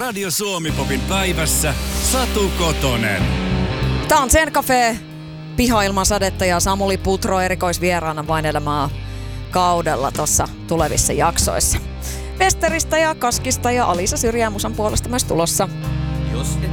Radio Suomi-popin päivässä Satu Kotonen. Tää on Zen Cafe, piha ilman sadetta ja Samuli Putro erikoisvieraana vainelemaan kaudella tuossa tulevissa jaksoissa. Westeristä ja Kaskista ja Alisa Syrjäämusan puolesta myös tulossa.